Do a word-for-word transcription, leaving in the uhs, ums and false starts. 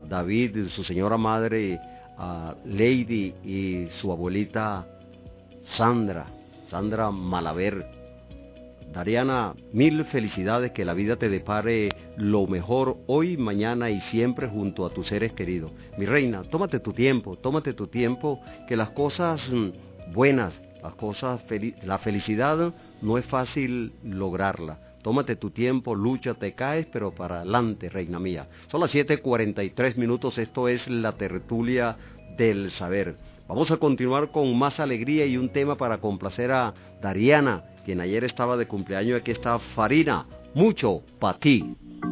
David, su señora madre, a Lady y su abuelita Sandra, Sandra Malaver. Dariana, mil felicidades, que la vida te depare lo mejor hoy, mañana y siempre junto a tus seres queridos. Mi reina, tómate tu tiempo, tómate tu tiempo, que las cosas buenas, las cosas, fel- la felicidad no es fácil lograrla. Tómate tu tiempo, lucha, te caes, pero para adelante, reina mía. Son las siete cuarenta y tres minutos, esto es la tertulia del saber. Vamos a continuar con más alegría y un tema para complacer a Dariana, quien ayer estaba de cumpleaños. Aquí está Farina, mucho para ti.